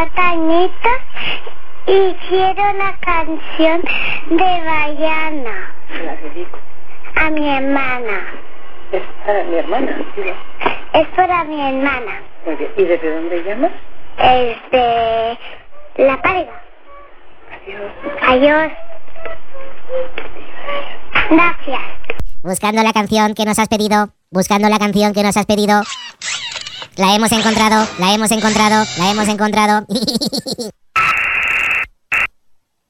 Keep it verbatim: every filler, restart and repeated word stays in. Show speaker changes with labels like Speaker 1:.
Speaker 1: cuatro añitos y quiero una canción de Bayana.
Speaker 2: La dedico.
Speaker 1: A mi hermana.
Speaker 2: Es para mi hermana, ¿sí?
Speaker 1: Es para mi hermana.
Speaker 2: Muy bien. ¿Y desde dónde llamas?
Speaker 1: Es de La Pálida.
Speaker 2: Adiós.
Speaker 1: Adiós. Gracias.
Speaker 3: Buscando la canción que nos has pedido, buscando la canción que nos has pedido. La hemos encontrado, la hemos encontrado, la hemos encontrado.